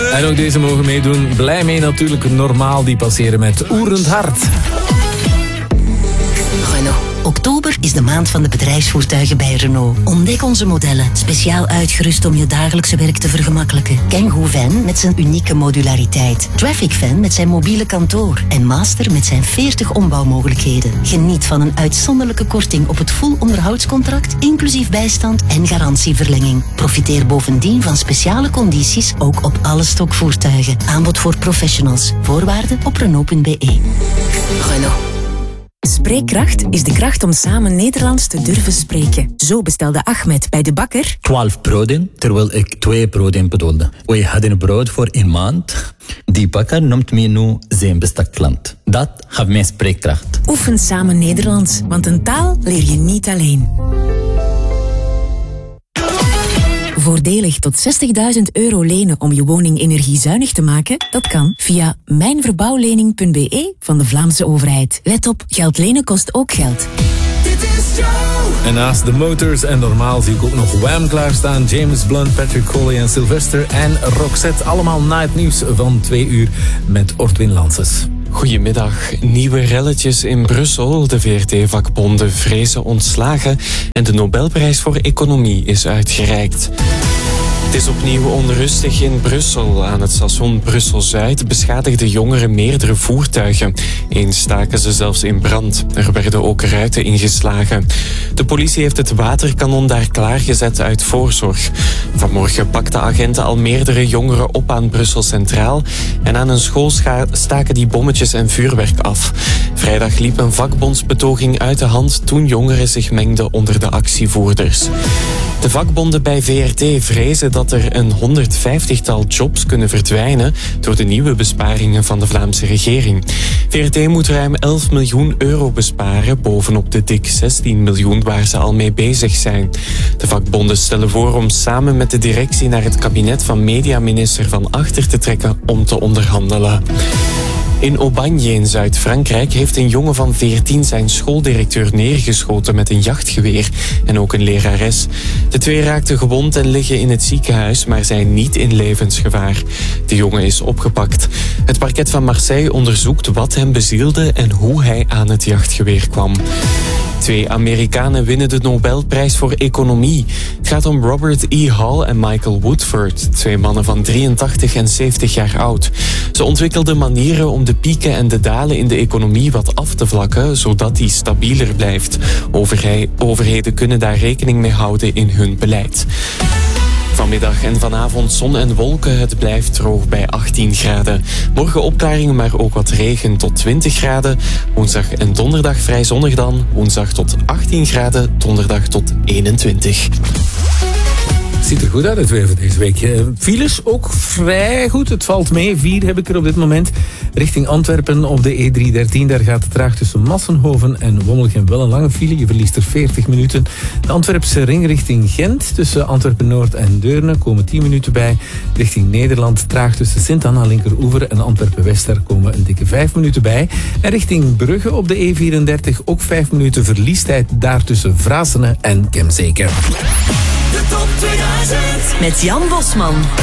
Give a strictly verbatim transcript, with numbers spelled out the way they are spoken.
En ook deze mogen meedoen. Blij mee natuurlijk. Normaal, die passeren met oerend hart. Renault. Oktober is de maand van de bedrijfsvoertuigen bij Renault. Ontdek onze modellen, speciaal uitgerust om je dagelijkse werk te vergemakkelijken. Kangoo Van met zijn unieke modulariteit. Traffic Van met zijn mobiele kantoor. En Master met zijn veertig ombouwmogelijkheden. Geniet van een uitzonderlijke korting op het full onderhoudscontract, inclusief bijstand en garantieverlenging. Profiteer bovendien van speciale condities, ook op alle stokvoertuigen. Aanbod voor professionals. Voorwaarden op Renault punt be. Renault. Spreekkracht is de kracht om samen Nederlands te durven spreken. Zo bestelde Ahmed bij de bakker twaalf broden, terwijl ik twee broden bedoelde. We hadden brood voor een maand. Die bakker noemt me nu zijn beste klant. Dat gaf mij spreekkracht. Oefen samen Nederlands, want een taal leer je niet alleen. Voordelig tot zestigduizend euro lenen om je woning energiezuinig te maken? Dat kan via mijnverbouwlening punt be van de Vlaamse overheid. Let op, geld lenen kost ook geld. En naast de Motors en normaal zie ik ook nog Wham klaarstaan. James Blunt, Patrick Coley en Sylvester en Roxette. Allemaal na het nieuws van twee uur met Ortwin Lanses. Goedemiddag. Nieuwe relletjes in Brussel. De V R T-vakbonden vrezen ontslagen en de Nobelprijs voor Economie is uitgereikt. Het is opnieuw onrustig in Brussel. Aan het station Brussel-Zuid beschadigden jongeren meerdere voertuigen. Eens staken ze zelfs in brand. Er werden ook ruiten ingeslagen. De politie heeft het waterkanon daar klaargezet uit voorzorg. Vanmorgen pakten agenten al meerdere jongeren op aan Brussel Centraal. En aan een school staken die bommetjes en vuurwerk af. Vrijdag liep een vakbondsbetoging uit de hand toen jongeren zich mengden onder de actievoerders. De vakbonden bij V R T vrezen dat er een honderdvijftigtal jobs kunnen verdwijnen door de nieuwe besparingen van de Vlaamse regering. V R T moet ruim elf miljoen euro besparen, bovenop de dik zestien miljoen waar ze al mee bezig zijn. De vakbonden stellen voor om samen met de directie naar het kabinet van mediaminister Van Achter te trekken om te onderhandelen. In Aubagne in Zuid-Frankrijk heeft een jongen van veertien zijn schooldirecteur neergeschoten met een jachtgeweer en ook een lerares. De twee raakten gewond en liggen in het ziekenhuis, maar zijn niet in levensgevaar. De jongen is opgepakt. Het parket van Marseille onderzoekt wat hem bezielde en hoe hij aan het jachtgeweer kwam. Twee Amerikanen winnen de Nobelprijs voor Economie. Het gaat om Robert E. Hall en Michael Woodford, twee mannen van drieëntachtig en zeventig jaar oud. Ze ontwikkelden manieren om de pieken en de dalen in de economie wat af te vlakken, zodat die stabieler blijft. Overheden kunnen daar rekening mee houden in hun beleid. Vanmiddag en vanavond zon en wolken. Het blijft droog bij achttien graden. Morgen opklaringen, maar ook wat regen tot twintig graden. Woensdag en donderdag vrij zonnig dan. Woensdag tot achttien graden, donderdag tot eenentwintig. Ziet er goed uit, het weer voor deze week. Uh, files ook vrij goed. Het valt mee. Vier heb ik er op dit moment. Richting Antwerpen op de E driehonderddertien. Daar gaat het traag tussen Massenhoven en Wommelgem wel een lange file. Je verliest er veertig minuten. De Antwerpse ring richting Gent. Tussen Antwerpen-Noord en Deurne komen tien minuten bij. Richting Nederland traag tussen Sint-Anna linkeroever en Antwerpen-West. Daar komen een dikke vijf minuten bij. En richting Brugge op de E vierendertig ook vijf minuten verliestijd. Daar tussen Vrasene en Kemzeke. De top tweeduizend Met Jan Bosman.